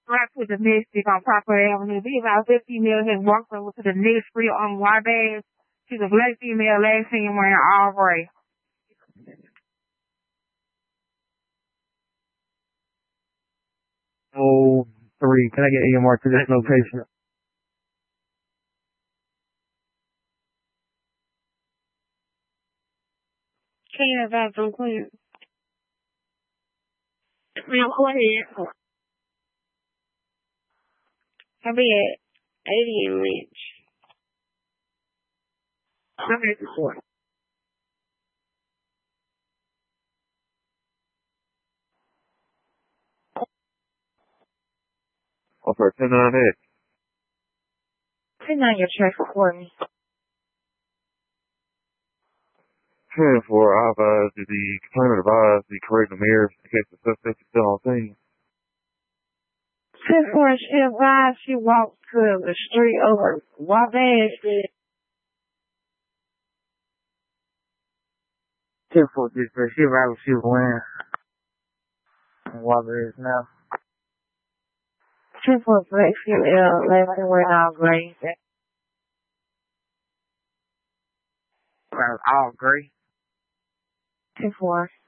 Right with the domestic on Proper Avenue. These about this female has walked over to the next street on Wabash. She's a black female, last seen wearing all gray. Oh, 3. Can I get EMR to this location? Can't advise on clear. Now, go ahead. I'll be at 80 in Lynch. I'm at the court. Offer 10-9-8. Turn on your traffic for me. 10-4, I advise the complainant advised the correct mirror in case the suspect is still on scene. 10-4, she advised she walked to the street over Wabash. 10-4, dispatch. She arrived when she was wearing Wabash now. 10-4, black female, last seen wearing all gray. All gray. 10-4.